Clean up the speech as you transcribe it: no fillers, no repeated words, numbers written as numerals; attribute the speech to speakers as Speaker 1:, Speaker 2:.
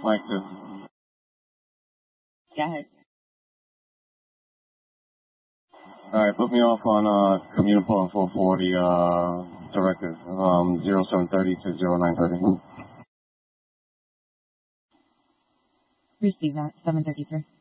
Speaker 1: Mike 2.
Speaker 2: Go ahead.
Speaker 1: All right, put me off on Communipol 440 directive 0730 to 0930.
Speaker 2: Receive that, 733.